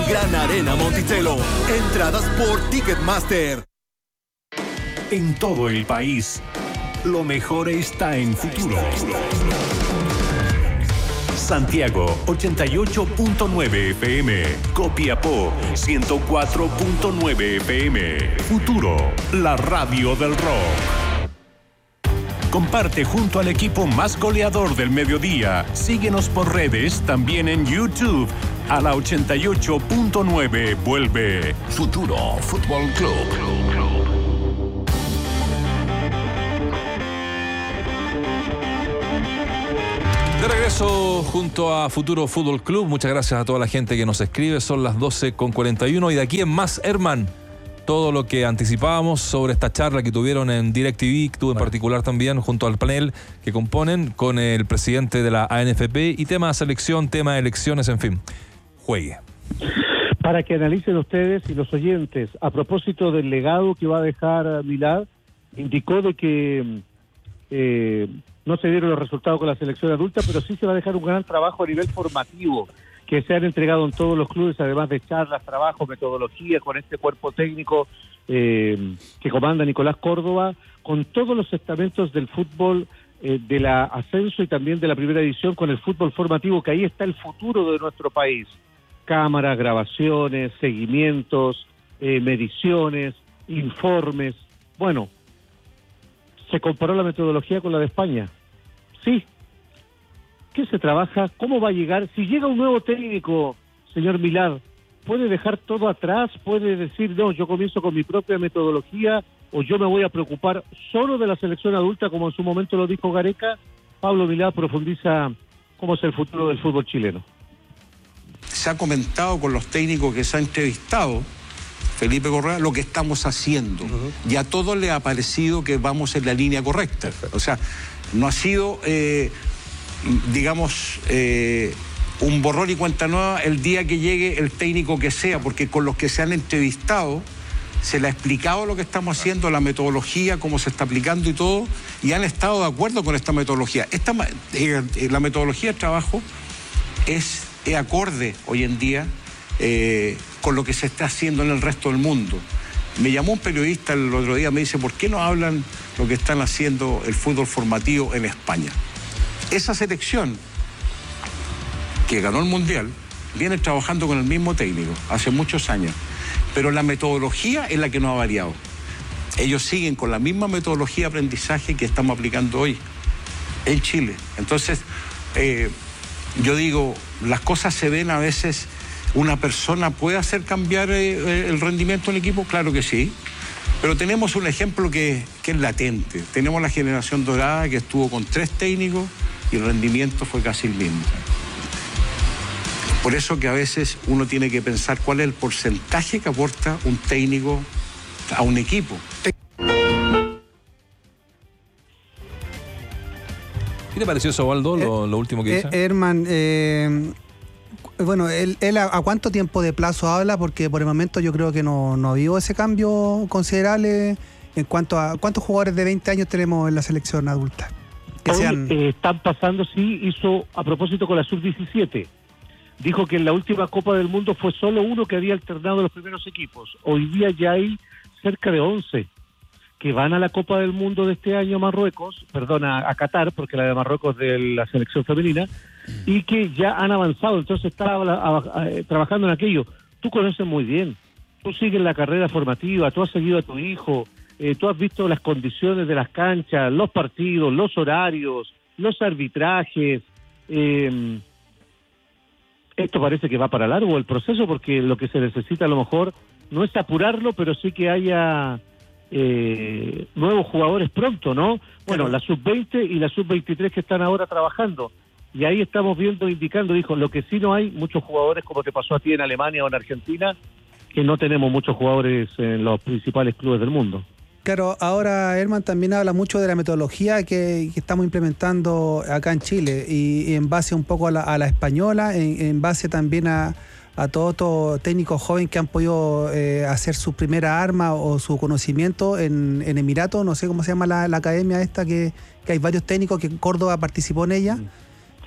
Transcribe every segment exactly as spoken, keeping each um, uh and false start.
Gran Arena Monticello. Entradas por Ticketmaster. En todo el país, lo mejor está en Futuro. Santiago ochenta y ocho punto nueve F M, Copiapó ciento cuatro punto nueve F M. Futuro, la radio del rock. Comparte junto al equipo más goleador del mediodía. Síguenos por redes, también en YouTube. A la ochenta y ocho punto nueve vuelve Futuro Fútbol Club. De regreso junto a Futuro Fútbol Club. Muchas gracias a toda la gente que nos escribe. Son las doce con cuarenta y uno y de aquí en más, Herman, todo lo que anticipábamos sobre esta charla que tuvieron en DirecTV, tú en bueno. particular también, junto al panel que componen con el presidente de la A N F P y tema de selección, tema de elecciones, en fin. Juegue. Para que analicen ustedes y los oyentes, a propósito del legado que va a dejar Milad, indicó de que eh, no se dieron los resultados con la selección adulta, pero sí se va a dejar un gran trabajo a nivel formativo, que se han entregado en todos los clubes, además de charlas, trabajo, metodología, con este cuerpo técnico eh, que comanda Nicolás Córdoba, con todos los estamentos del fútbol, eh, de la ascenso y también de la primera división, con el fútbol formativo, que ahí está el futuro de nuestro país. Cámaras, grabaciones, seguimientos, eh, mediciones, informes. Bueno, se comparó la metodología con la de España. Sí. ¿Qué se trabaja? ¿Cómo va a llegar? Si llega un nuevo técnico, señor Milad, ¿puede dejar todo atrás? ¿Puede decir, no, yo comienzo con mi propia metodología o yo me voy a preocupar solo de la selección adulta, como en su momento lo dijo Gareca? Pablo Milad profundiza cómo es el futuro del fútbol chileno. Se ha comentado con los técnicos que se ha entrevistado, Felipe Correa, lo que estamos haciendo. Uh-huh. Y a todos les ha parecido que vamos en la línea correcta. O sea, no ha sido, eh, digamos, eh, un borrón y cuenta nueva el día que llegue el técnico que sea, porque con los que se han entrevistado se le ha explicado lo que estamos haciendo, la metodología, cómo se está aplicando y todo, y han estado de acuerdo con esta metodología. Esta, eh, la metodología de trabajo es... es acorde hoy en día eh, con lo que se está haciendo en el resto del mundo. Me llamó un periodista el otro día, me dice, ¿por qué no hablan lo que están haciendo el fútbol formativo en España? Esa selección que ganó el Mundial viene trabajando con el mismo técnico hace muchos años, pero la metodología es la que no ha variado. Ellos siguen con la misma metodología de aprendizaje que estamos aplicando hoy en Chile. Entonces, eh, yo digo, las cosas se ven a veces, una persona puede hacer cambiar eh, el rendimiento del equipo, claro que sí, pero tenemos un ejemplo que, que es latente. Tenemos la generación dorada que estuvo con tres técnicos y el rendimiento fue casi el mismo. Por eso que a veces uno tiene que pensar cuál es el porcentaje que aporta un técnico a un equipo. ¿Qué te pareció eso, Waldo, lo, lo último que dice? Eh, Herman, eh, bueno, él, él a, a cuánto tiempo de plazo habla, porque por el momento yo creo que no, no ha habido ese cambio considerable en cuanto a cuántos jugadores de veinte años tenemos en la selección adulta. Que Hoy, sean... eh, están pasando, sí, hizo a propósito con la sub diecisiete. Dijo que en la última Copa del Mundo fue solo uno que había alternado los primeros equipos. Hoy día ya hay cerca de once que van a la Copa del Mundo de este año a Marruecos, perdón, a, a Qatar, porque la de Marruecos es de la selección femenina, y que ya han avanzado. Entonces está a, a, a, trabajando en aquello. Tú conoces muy bien, tú sigues la carrera formativa, tú has seguido a tu hijo, eh, tú has visto las condiciones de las canchas, los partidos, los horarios, los arbitrajes. Eh, esto parece que va para largo el proceso, porque lo que se necesita a lo mejor no es apurarlo, pero sí que haya... Eh, nuevos jugadores pronto, ¿no? Bueno, claro. La sub veinte y la sub veintitrés que están ahora trabajando, y ahí estamos viendo, indicando, dijo, lo que sí no hay, muchos jugadores, como te pasó a ti en Alemania o en Argentina, que no tenemos muchos jugadores en los principales clubes del mundo. Claro, ahora Herman también habla mucho de la metodología que, que estamos implementando acá en Chile, y, y en base un poco a la, a la española, en, en base también a a todos estos técnicos jóvenes que han podido eh, hacer su primera arma o su conocimiento en, en Emiratos, no sé cómo se llama la, la academia esta, que, que hay varios técnicos, que Córdoba participó en ella.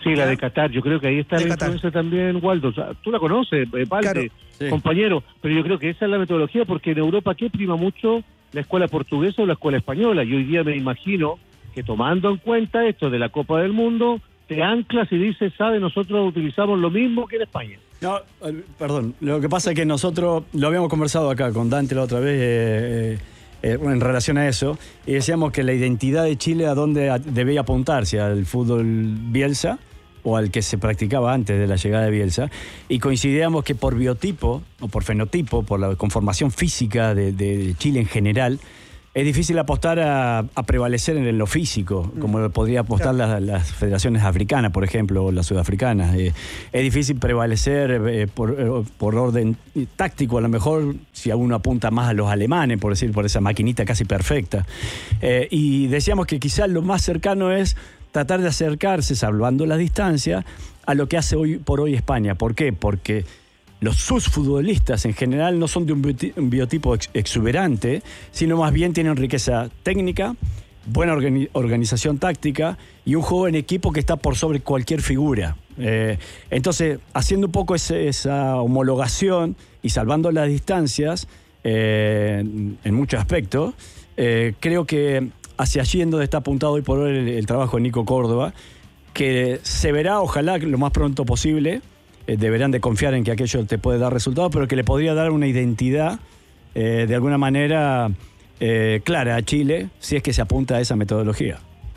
Sí, la de Qatar, yo creo que ahí está De la Qatar. influencia también, Waldo. O sea, tú la conoces, eh, Valde, Claro. Sí. compañero, pero yo creo que esa es la metodología, porque en Europa, ¿qué prima mucho? La escuela portuguesa o la escuela española. Y hoy día me imagino que tomando en cuenta esto de la Copa del Mundo, te anclas y dices, sabe, nosotros utilizamos lo mismo que en España. No, eh, perdón, lo que pasa es que nosotros lo habíamos conversado acá con Dante la otra vez eh, eh, en relación a eso, y decíamos que la identidad de Chile a dónde a- debía apuntarse, al fútbol Bielsa o al que se practicaba antes de la llegada de Bielsa, y coincidíamos que por biotipo o por fenotipo, por la conformación física de, de Chile en general, es difícil apostar a, a prevalecer en lo físico, como podría apostar las, las federaciones africanas, por ejemplo, o las sudafricanas. Eh, es difícil prevalecer eh, por, eh, por orden táctico, a lo mejor si uno apunta más a los alemanes, por decir, por esa maquinita casi perfecta. Eh, y decíamos que quizás lo más cercano es tratar de acercarse, salvando la distancia, a lo que hace hoy por hoy España. ¿Por qué? Porque los sus futbolistas en general no son de un, bioti- un biotipo ex- exuberante, sino más bien tienen riqueza técnica, buena organi- organización táctica y un juego en equipo que está por sobre cualquier figura. Eh, entonces, haciendo un poco ese- esa homologación y salvando las distancias eh, en muchos aspectos, eh, creo que hacia allí en donde está apuntado hoy por hoy el, el trabajo de Nico Córdoba, que se verá, ojalá, lo más pronto posible. Eh, deberán de confiar en que aquello te puede dar resultados, pero que le podría dar una identidad eh, de alguna manera eh, clara a Chile, si es que se apunta a esa metodología.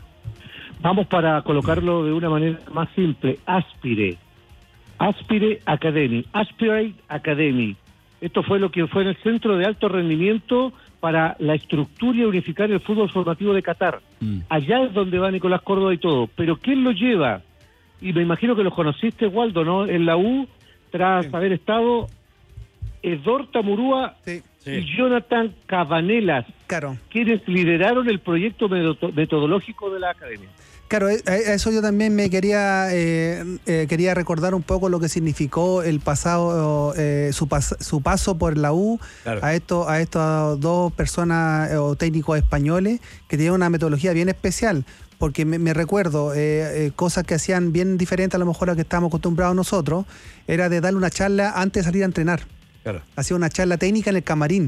Vamos para colocarlo de una manera más simple. Aspire. Aspire Academy. Aspirate Academy. Esto fue lo que fue en el Centro de Alto Rendimiento para la estructura y unificar el fútbol formativo de Qatar. Mm. Allá es donde va Nicolás Córdoba y todo. Pero ¿quién lo lleva? Y me imagino que los conociste, Waldo, ¿no? En la U, tras Sí. haber estado Edor Tamurúa Sí, Sí. y Jonathan Cabanelas, claro. quienes lideraron el proyecto medo- metodológico de la academia. Claro, eh, a eso yo también me quería eh, eh, quería recordar un poco lo que significó el pasado, eh, su, pas- su paso por la U Claro. a esto, a estas dos personas eh, o técnicos españoles que tenían una metodología bien especial. Porque me, me recuerdo eh, eh, cosas que hacían bien diferentes a lo mejor a que estábamos acostumbrados nosotros, era de darle una charla antes de salir a entrenar. Claro. Hacía una charla técnica en el camarín.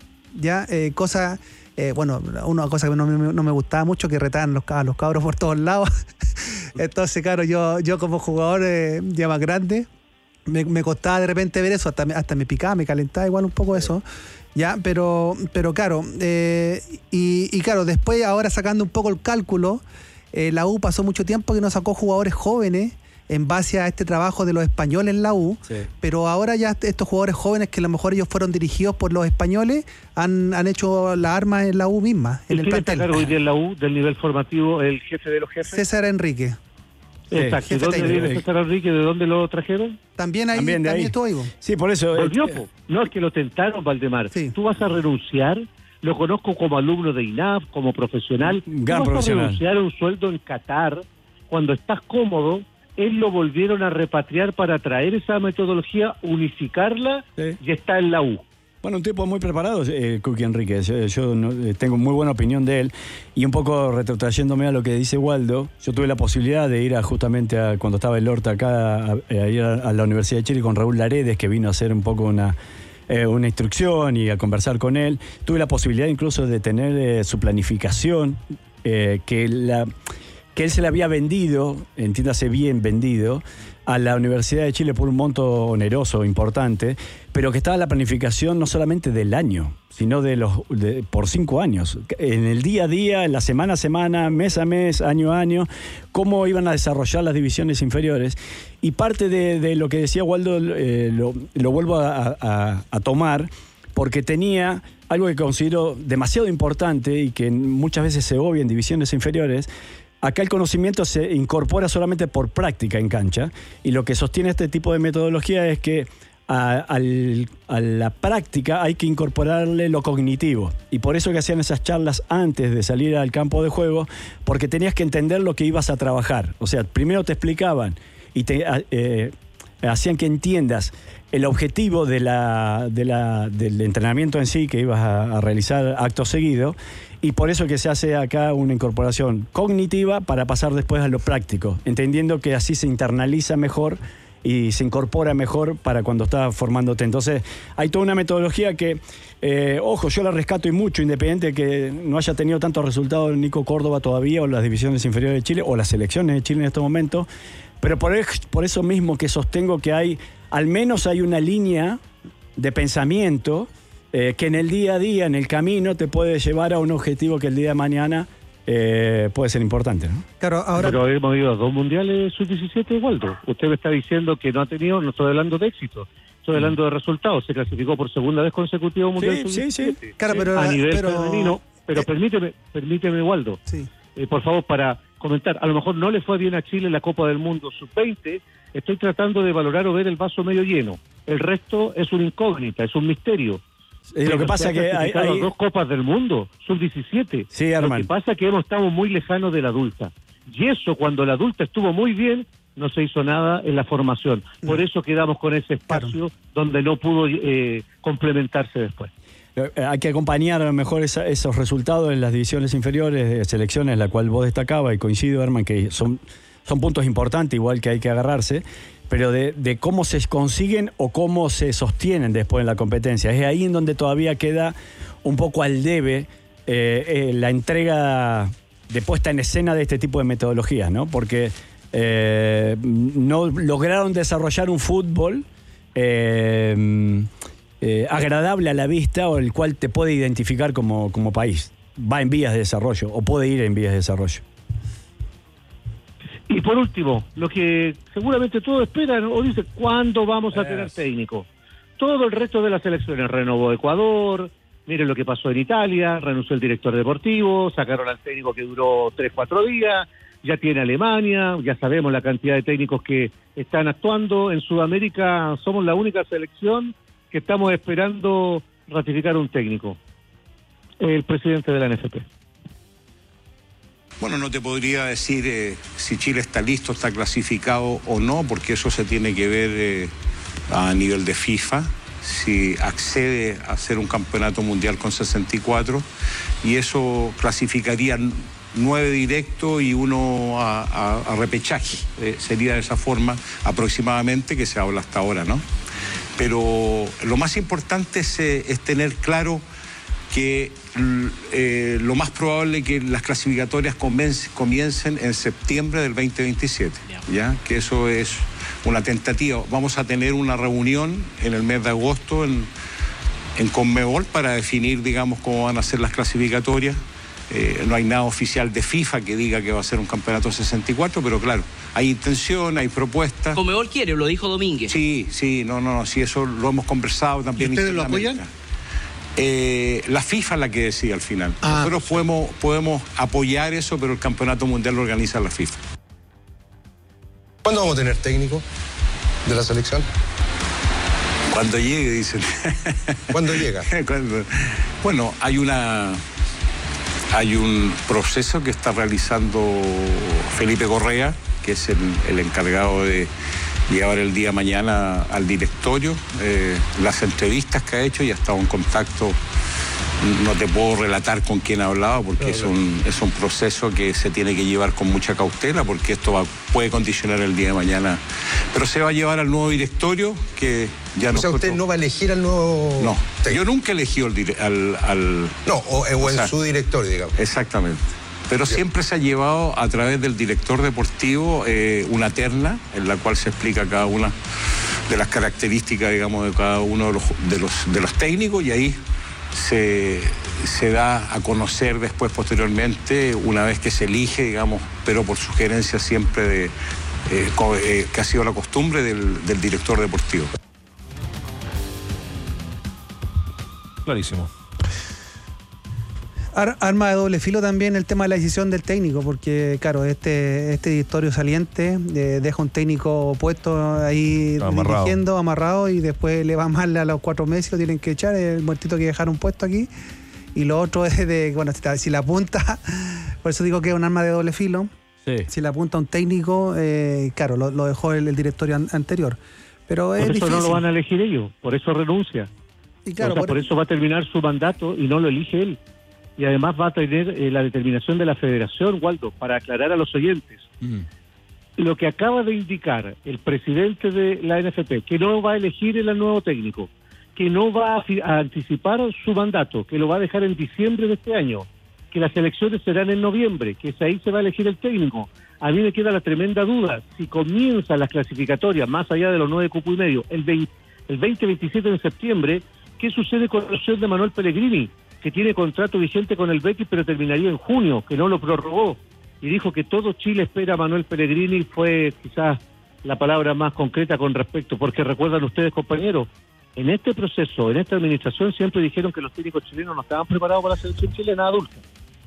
Ya, eh, cosa, eh, bueno, una cosa que no, me- no me gustaba mucho, que retaban los, a los cabros por todos lados. Entonces, claro, yo, yo como jugador eh, ya más grande, me, me costaba de repente ver eso, hasta me, hasta me picaba, me calentaba igual un poco eso. Ya, pero, pero claro, eh, y, y claro, después ahora sacando un poco el cálculo, eh, la U pasó mucho tiempo que no sacó jugadores jóvenes en base a este trabajo de los españoles en la U, Sí. pero ahora ya estos jugadores jóvenes que a lo mejor ellos fueron dirigidos por los españoles han, han hecho las armas en la U misma, en ¿Y el quién está a plantel. cargo hoy día en la U del nivel formativo, el jefe de los jefes? César Enrique. Exacto. ¿Y jefe dónde técnico. viene César Enrique? ¿De dónde lo trajeron? También ahí, También también, de ahí. estuvo ahí. vos. Sí, por eso. Volvió, eh, po. No, es que lo tentaron, Valdemar. Sí. Tú vas a renunciar, lo conozco como alumno de I N A F, como profesional. Un gran Tú vas profesional. a renunciar a un sueldo en Qatar cuando estás cómodo. Él lo volvieron a repatriar para traer esa metodología, unificarla Sí. y está en la U. Bueno, un tipo muy preparado, eh, Cookie Enríquez. Yo, yo no- eh, tengo muy buena opinión de él. Y un poco retrotrayéndome a lo que dice Waldo, yo tuve la posibilidad de ir a, justamente a, cuando estaba el Horta acá, a, a ir a, a la Universidad de Chile con Raúl Laredes, que vino a hacer un poco una, eh, una instrucción y a conversar con él. Tuve la posibilidad incluso de tener eh, su planificación, eh, que la... que él se le había vendido, entiéndase bien vendido, a la Universidad de Chile por un monto oneroso, importante, pero que estaba la planificación no solamente del año, sino de los de- por cinco años. En el día a día, en la semana a semana, mes a mes, año a año, cómo iban a desarrollar las divisiones inferiores. Y parte de, de lo que decía Waldo eh, lo, lo vuelvo a, a- a tomar, porque tenía algo que considero demasiado importante y que muchas veces se obvia en divisiones inferiores. Acá el conocimiento se incorpora solamente por práctica en cancha, y lo que sostiene este tipo de metodología es que a, al- a la práctica hay que incorporarle lo cognitivo, y por eso que hacían esas charlas antes de salir al campo de juego, porque tenías que entender lo que ibas a trabajar. O sea, primero te explicaban y te eh, hacían que entiendas el objetivo de la, de la, del entrenamiento en sí que ibas a, a realizar acto seguido, y por eso que se hace acá una incorporación cognitiva para pasar después a lo práctico, entendiendo que así se internaliza mejor y se incorpora mejor para cuando está formándote. Entonces, hay toda una metodología que, eh, ojo, yo la rescato y mucho, independiente de que no haya tenido tantos resultados Nico Córdoba todavía, o las divisiones inferiores de Chile, o las selecciones de Chile en estos momentos, pero por, por eso mismo que sostengo que hay, al menos hay una línea de pensamiento eh, que en el día a día, en el camino, te puede llevar a un objetivo que el día de mañana Eh, puede ser importante, ¿no? Claro, ahora... Pero hemos ido a dos mundiales sub diecisiete, Waldo. Usted me está diciendo que no ha tenido, no estoy hablando de éxito, estoy hablando de resultados. Se clasificó por segunda vez consecutiva mundial Sí, sub sí, diecisiete. sí. Claro, pero... A nivel pero, femenino. Pero eh, permíteme, permíteme, Waldo, sí. eh, por favor, para comentar. A lo mejor no le fue bien a Chile en la Copa del Mundo sub veinte. Estoy tratando de valorar o ver el vaso medio lleno. El resto es una incógnita, es un misterio. Eh, lo que pasa es que hay, hay... dos Copas del Mundo, sub diecisiete. Sí, Lo Arman. que pasa es que hemos estado muy lejanos de la adulta. Y eso, cuando la adulta estuvo muy bien, no se hizo nada en la formación. Por eso quedamos con ese espacio claro. donde no pudo eh, complementarse después. Hay que acompañar a lo mejor esa, esos resultados en las divisiones inferiores de selecciones, la cual vos destacabas, y coincido, Herman, que son, son puntos importantes, igual que hay que agarrarse, pero de, de cómo se consiguen o cómo se sostienen después en la competencia. Es ahí en donde todavía queda un poco al debe eh, eh, la entrega de puesta en escena de este tipo de metodologías, ¿no? Porque eh, no lograron desarrollar un fútbol eh, eh, agradable a la vista, o el cual te puede identificar como, como país. Va en vías de desarrollo, o puede ir en vías de desarrollo. Y por último, lo que seguramente todos esperan o dicen, ¿cuándo vamos a tener técnico? Todo el resto de las selecciones, renovó Ecuador, miren lo que pasó en Italia, renunció el director deportivo, sacaron al técnico que duró tres, cuatro días, ya tiene Alemania, ya sabemos la cantidad de técnicos que están actuando. En Sudamérica somos la única selección que estamos esperando ratificar un técnico, el presidente de la N F P. Bueno, no te podría decir eh, si Chile está listo, está clasificado o no, porque eso se tiene que ver eh, a nivel de FIFA, si accede a hacer un campeonato mundial con sesenta y cuatro, y eso clasificaría nueve directos y uno a, a, a repechaje. Eh, sería de esa forma aproximadamente que se habla hasta ahora, ¿no? Pero lo más importante es, eh, es tener claro que eh, lo más probable es que las clasificatorias comiencen en septiembre del veinte veintisiete, ¿ya? Que eso es una tentativa. Vamos a tener una reunión en el mes de agosto en, en Conmebol para definir, digamos, cómo van a ser las clasificatorias. Eh, no hay nada oficial de FIFA que diga que va a ser un campeonato sesenta y cuatro, pero claro, hay intención, hay propuestas. Conmebol quiere, lo dijo Domínguez. Sí, sí, no, no, no, sí, eso lo hemos conversado también. ¿Y ustedes lo apoyan? Eh, la FIFA es la que decide al final. Ah, Nosotros podemos, podemos apoyar eso, pero el campeonato mundial lo organiza la FIFA. ¿Cuándo vamos a tener técnico de la selección? Cuando llegue, dicen. ¿Cuándo llega? Cuando... Bueno, hay una hay un proceso que está realizando Felipe Correa, que es el, el encargado de llevar el día mañana al directorio, eh, las entrevistas que ha hecho, y ha estado en contacto. No te puedo relatar con quién ha hablado, porque claro, es, un, es un proceso que se tiene que llevar con mucha cautela, porque esto va, puede condicionar el día de mañana. Pero se va a llevar al nuevo directorio, que ya no. O sea, nosotros... usted no va a elegir al nuevo... No, técnico. Yo nunca elegí al... al, al... No, o, o, o en sea, su directorio, digamos. Exactamente. Pero Bien. Siempre se ha llevado a través del director deportivo eh, una terna en la cual se explica cada una de las características, digamos, de cada uno de los, de los, de los técnicos, y ahí se, se da a conocer después, posteriormente, una vez que se elige, digamos, pero por sugerencia siempre de, eh, co, eh, que ha sido la costumbre del, del director deportivo. Clarísimo. Arma de doble filo también el tema de la decisión del técnico, porque claro, este este directorio saliente eh, deja un técnico puesto ahí amarrado. dirigiendo, amarrado, y después le va mal a los cuatro meses y lo tienen que echar, el muertito que dejar un puesto aquí. Y lo otro es de, bueno, si, si la apunta, por eso digo que es un arma de doble filo, sí. Si la apunta un técnico, eh, claro, lo, lo dejó el, el directorio an, anterior. Pero por es eso difícil. No lo van a elegir ellos, por eso renuncia. Y claro, o sea, por, por eso va a terminar su mandato y no lo elige él. y además va a tener eh, la determinación de la federación, Waldo, para aclarar a los oyentes. Mm. Lo que acaba de indicar el presidente de la N F P, que no va a elegir el nuevo técnico, que no va a, a anticipar su mandato, que lo va a dejar en diciembre de este año, que las elecciones serán en noviembre, que ahí se va a elegir el técnico. A mí me queda la tremenda duda, si comienzan las clasificatorias, más allá de los nueve cupos y medio, el veinte, el veinte veintisiete de septiembre, ¿qué sucede con la opción de Manuel Pellegrini, que tiene contrato vigente con el Betis, pero terminaría en junio, que no lo prorrogó? Y dijo que todo Chile espera a Manuel Pellegrini, fue quizás la palabra más concreta con respecto, porque recuerdan ustedes, compañeros, en este proceso, en esta administración, siempre dijeron que los técnicos chilenos no estaban preparados para la selección chilena adulta.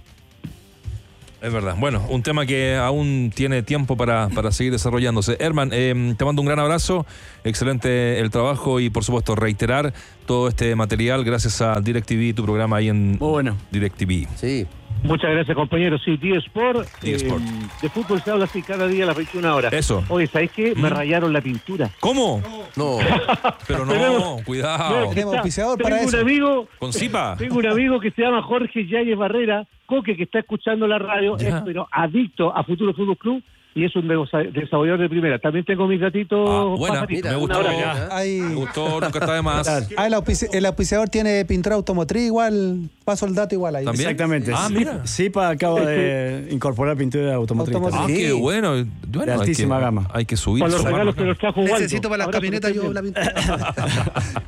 Es verdad. Bueno, un tema que aún tiene tiempo para, para seguir desarrollándose. Herman, eh, te mando un gran abrazo, excelente el trabajo y por supuesto reiterar todo este material gracias a DirecTV, tu programa ahí en Muy bueno. DirecTV. Sí. Muchas gracias, compañeros. Sí, D-Sport. D-Sport. Eh, de fútbol se habla así cada día a las veintiuna horas. Eso. Oye, ¿sabés qué? ¿Mm? Me rayaron la pintura. ¿Cómo? No. Pero no, Tenemos- cuidado. Tenemos auspiciador para Tengo eso. un amigo, Con Zipa. tengo un amigo que se llama Jorge Yáñez Barrera, Coque, que está escuchando la radio, Ya. es pero adicto a Futuro Fútbol Club y es un desa- desarrollador de primera. También tengo mis gatitos. Ah, buena, pajaritos. me Un gustó. abrazo. Hay, Me gustó, nunca está de más. ah, el, auspici- el auspiciador tiene pintura automotriz igual, paso el dato igual ahí. También. Exactamente. Ah, Sí- mira. Zipa acaba de incorporar pintura automotriz. Automotriz. Ah, también. qué bueno. Bueno, De hay altísima que- gama. Hay que subir. Con los sumarlo regalos acá. que nos trajo Waldo. Necesito para las Abrazo, camionetas que yo estén la bien. pintura.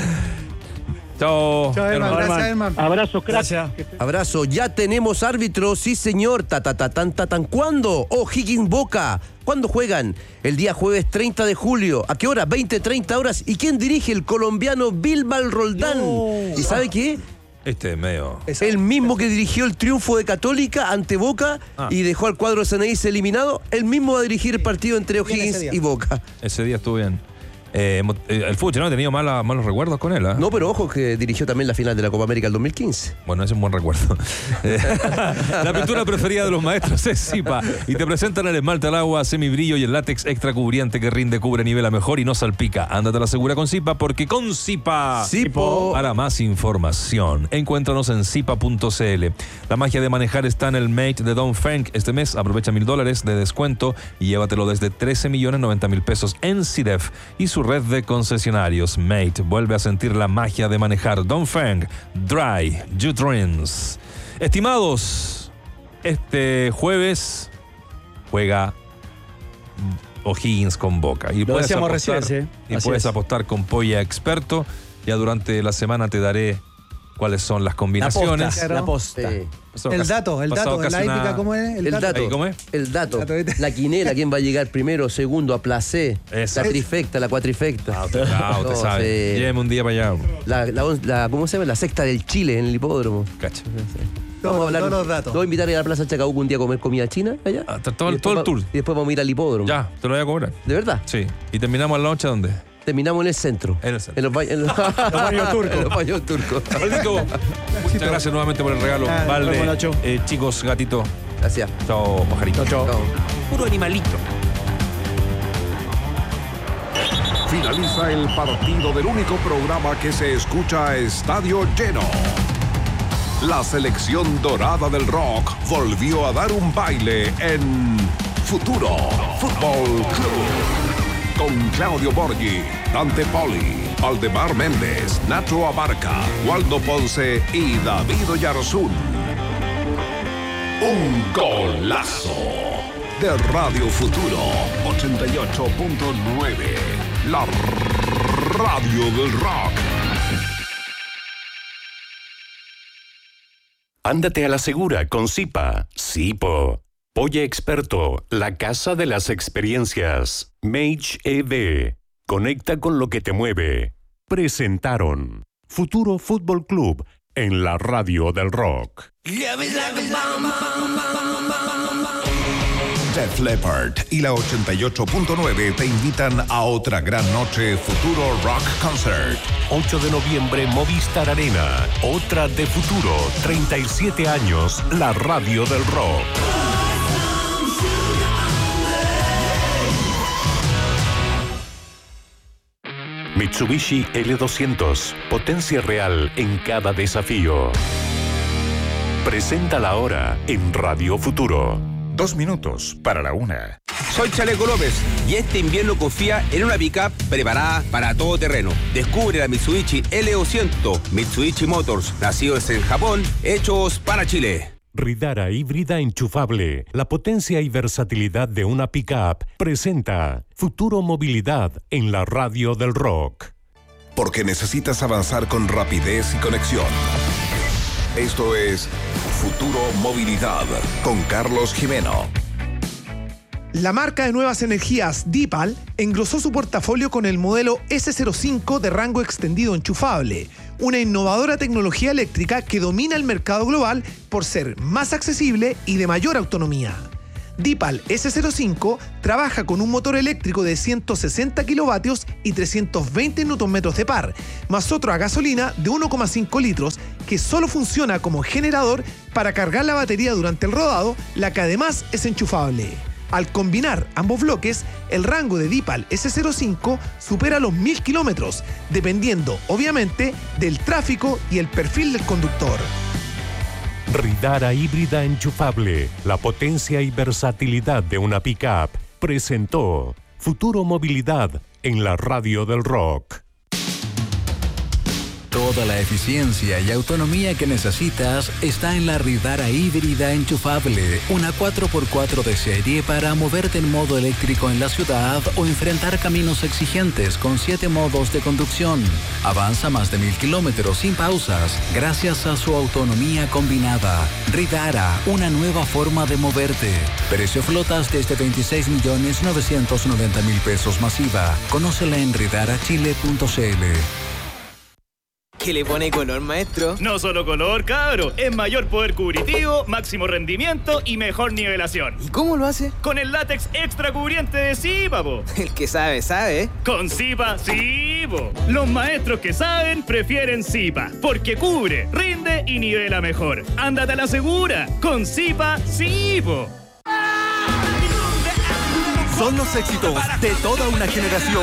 Chao. Chao, Herman. Herman. Gracias, Herman. Abrazo, crack. Gracias. Abrazo, ya tenemos árbitro, sí señor, ta ta ta tan ta tan. ¿Cuándo? O'Higgins Boca. ¿Cuándo juegan? El día jueves treinta de julio. ¿A qué hora? veinte, treinta horas. ¿Y quién dirige? El colombiano Bilbal Roldán. No. ¿Y sabe qué? Este es medio. El mismo que dirigió el triunfo de Católica ante Boca Ah. y dejó al cuadro Ceneice eliminado, el mismo va a dirigir el partido entre Bien ese O'Higgins día. y Boca. Ese día estuvo bien. Eh, hemos- eh, el fútbol no ha tenido mala- malos recuerdos con él. ¿eh? No, pero ojo que dirigió también la final de la Copa América el dos mil quince. Bueno, ese es un buen recuerdo. Eh, la pintura preferida de los maestros es Zipa. Y te presentan el esmalte al agua, semibrillo y el látex extra cubriente que rinde, cubre, nivela mejor y no salpica. Ándate a la segura con Zipa, porque con Zipa. Zipo. Para más información, encuéntranos en zipa punto c l. La magia de manejar está en el Mate de Don Frank. Este mes aprovecha mil dólares de descuento y llévatelo desde trece millones noventa mil pesos en C I D E F y su red de concesionarios. Mate vuelve a sentir la magia de manejar. Don Frank, Dry Your Dreams. Estimados, este jueves juega O'Higgins con Boca. Y Lo puedes decíamos apostar, recién, sí. y Así puedes es. apostar con Polla Experto. Ya durante la semana te daré cuáles son las La combinaciones. posta. Claro. La posta. Sí. Pasó El casi- dato, el pasado dato, casi la hípica, una- ¿cómo es? El dato. Ahí, ¿cómo es? El dato. Dato, ¿viste? La quinela, quién va a llegar primero, segundo, a placé. Eso. La trifecta, la cuatrifecta. Ah, usted, ah, usted No, sabe. sí. Lléveme un día para allá. La, la, on- la- ¿Cómo se llama? La sexta del Chile en el hipódromo. Cacha. Todos- todos los datos. Lo voy a invitar a ir a la Plaza Chacabuco un día a comer comida china allá. Ah, todo el- Y después todo el va- tour. Y después vamos a ir al hipódromo. Ya, te lo voy a cobrar. ¿De verdad? Sí. Y terminamos la noche, ¿dónde? Terminamos en el centro. En el centro. En los, ba- en los- baños turcos. En los baños turcos. Maldito. Muchas gracias nuevamente por el regalo. Ah, Valde, nos vemos, Nacho. eh, chicos, gatito. Gracias. Chao, pajarito. Chao, chao. Puro animalito. Finaliza el partido del único programa que se escucha a estadio lleno. La selección dorada del rock volvió a dar un baile en Futuro Fútbol Club. Con Claudio Borghi, Dante Poli, Aldemar Méndez, Nacho Abarca, Waldo Ponce y David Oyarzún. Un golazo de Radio Futuro ochenta y ocho punto nueve. La radio del rock. Ándate a la segura con Zipa. Zipo. Polla Experto, la casa de las experiencias. Mage E D. Conecta con lo que te mueve. Presentaron Futuro Fútbol Club en la radio del rock. Def Leppard y la ochenta y ocho punto nueve te invitan a otra gran noche Futuro Rock Concert. ocho de noviembre, Movistar Arena. Otra de Futuro. treinta y siete años, la radio del rock. Mitsubishi L doscientos. Potencia real en cada desafío. presenta la hora en Radio Futuro. Dos minutos para la una. Soy Chaleco López y este invierno confía en una pick-up preparada para todo terreno. Descubre la Mitsubishi L doscientos, Mitsubishi Motors, nacidos en Japón, hechos para Chile. Ridara híbrida enchufable, la potencia y versatilidad de una pick-up, presenta Futuro Movilidad en la Radio del Rock. Porque necesitas avanzar con rapidez y conexión. Esto es Futuro Movilidad con Carlos Jimeno. La marca de nuevas energías Dipal engrosó su portafolio con el modelo ese cero cinco de rango extendido enchufable, una innovadora tecnología eléctrica que domina el mercado global por ser más accesible y de mayor autonomía. Dipal ese cero cinco trabaja con un motor eléctrico de ciento sesenta kilovatios y trescientos veinte newton metros de par, más otro a gasolina de uno coma cinco litros que solo funciona como generador para cargar la batería durante el rodado, la que además es enchufable. Al combinar ambos bloques, el rango de Dipal ese cero cinco supera los mil kilómetros, dependiendo, obviamente, del tráfico y el perfil del conductor. Ridara híbrida enchufable, la potencia y versatilidad de una pick-up, presentó Futuro Movilidad en la Radio del Rock. Toda la eficiencia y autonomía que necesitas está en la Ridara híbrida enchufable, una cuatro por cuatro de serie para moverte en modo eléctrico en la ciudad o enfrentar caminos exigentes con siete modos de conducción. Avanza más de mil kilómetros sin pausas gracias a su autonomía combinada. Ridara, una nueva forma de moverte. Precio flotas desde veintiséis millones novecientos noventa mil pesos masiva. Conócela en ridara chile punto c l. ¿Qué le pone color, maestro? No solo color, cabro. Es mayor poder cubritivo, máximo rendimiento y mejor nivelación. ¿Y cómo lo hace? Con el látex extra cubriente de Zipa, po. El que sabe, sabe. Con Zipa, sí, po. Los maestros que saben prefieren Zipa, porque cubre, rinde y nivela mejor. Ándate a la segura. Con Zipa, sí, po. Son los éxitos de toda una generación.